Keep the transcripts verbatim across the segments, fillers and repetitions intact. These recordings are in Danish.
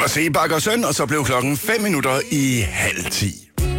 var Sebak og Søn, og så blev klokken fem minutter i halv ti.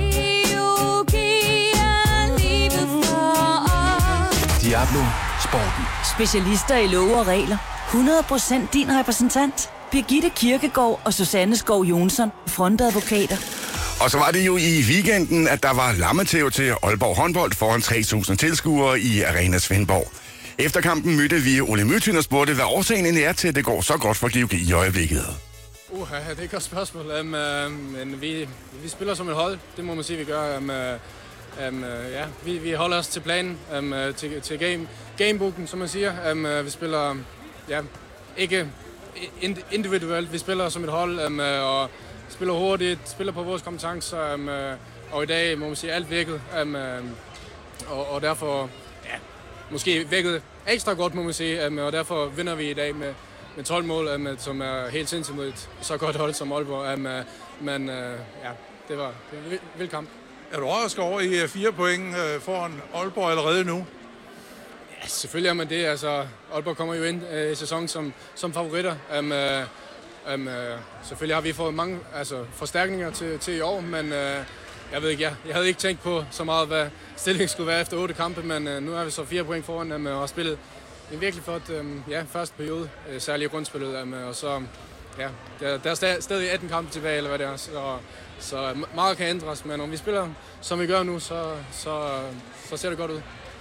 Diablo Sporten. Specialister i love og regler. hundrede procent din repræsentant. Birgitte Kirkegaard og Susanne Skov Jonsson, frontadvokater. Og så var det jo i weekenden, at der var lammetæv til Aalborg håndbold foran tre tusind tilskuere i Arena Svendborg. Efter kampen mødte vi Ole Mytyn og spurgte, hvad årsagen er til, at det går så godt for G O G i øjeblikket. Uha, det er et godt spørgsmål, um, uh, men vi, vi spiller som et hold, det må man sige, vi gør. Um, uh, um, uh, ja, vi, vi holder os til planen, um, uh, til, til game, gamebooken, som man siger. Um, uh, vi spiller ja, ikke individuelt, vi spiller som et hold, um, uh, og spiller hurtigt, spiller på vores kompetencer, um, uh, og i dag må man sige, alt virket, um, uh, og, og derfor ja, måske virket ekstra godt, må man sige, um, og derfor vinder vi i dag med med tolv mål, um, som er helt sindssygt mod et så godt hold som Aalborg. Um, uh, men uh, ja, det var en vild, vild kamp. Er du overrasket over i fire point uh, foran Aalborg allerede nu? Ja, selvfølgelig er man det. Altså, Aalborg kommer jo ind uh, i sæsonen som, som favoritter. Um, uh, um, uh, selvfølgelig har vi fået mange altså, forstærkninger til, til i år, men uh, jeg ved ikke, jeg, jeg havde ikke tænkt på så meget, hvad stillingen skulle være efter otte kampe, men uh, nu er vi så fire point foran um, og har spillet en virkelig flot øhm, ja, første periode, øh, særligt i grundspillet, øhm, og så ja, der, der er stadig atten kampe tilbage, eller hvad det er, så, så meget kan ændres, men om vi spiller, som vi gør nu, så, så, så ser det godt ud.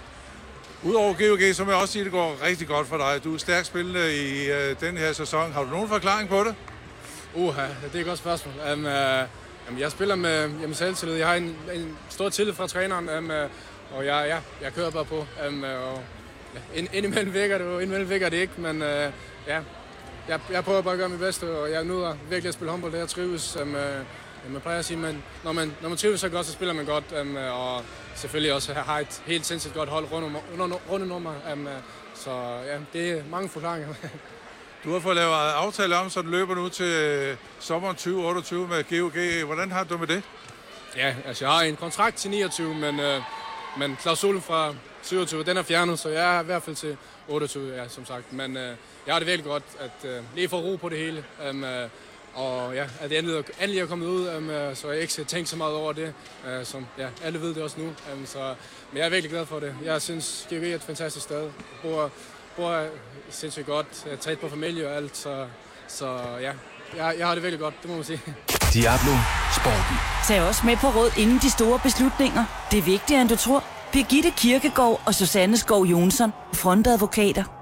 Udover G O G, så må jeg også sige, at det går rigtig godt for dig. Du er stærkt spillende i øh, den her sæson. Har du nogen forklaring på det? Uha, det er et godt spørgsmål. Um, uh, um, jeg spiller med jamen, selvtillid. Jeg har en, en stor tillid fra træneren, um, uh, og jeg, ja, jeg kører bare på. Um, uh, og Ja, ind, indimellem virker det jo, indimellem virker det ikke, men øh, ja, jeg, jeg prøver bare at gøre mit bedste, og jeg nyder virkelig at spille håndbold, det jeg trives. Um, øh, man plejer at sige, men når man, når man trives så godt, så spiller man godt, um, og selvfølgelig også har et helt sindssygt godt hold rundt, rundt, rundt om mig. Um, så ja, det er mange forklaringer. Du har fået lavet aftale om, så den løber nu til sommeren tyve otteogtyve med G O G. Hvordan har du med det? Ja, altså jeg har en kontrakt til niogtyve, men, øh, men klausulen fra syvogtyve, den er fjernet, så jeg er i hvert fald til otteogtyve, ja, som sagt. Men øh, jeg har det virkelig godt, at øh, lige få ro på det hele. Um, øh, og ja, at det endelig, endelig er kommet ud, um, øh, så jeg ikke skal tænke så meget over det. Øh, som ja, alle ved det også nu. Um, så, men jeg er virkelig glad for det. Jeg synes, G O G er et fantastisk sted. Jeg bor, bor sindssygt godt, jeg er tæt på familie og alt, så, så ja, jeg, jeg har det virkelig godt, det må man sige. Diablo Sporten. Tag også med på råd inden de store beslutninger. Det er vigtigere, end du tror. Birgitte Kirkegaard og Susanne Skov Jonsson, frontadvokater.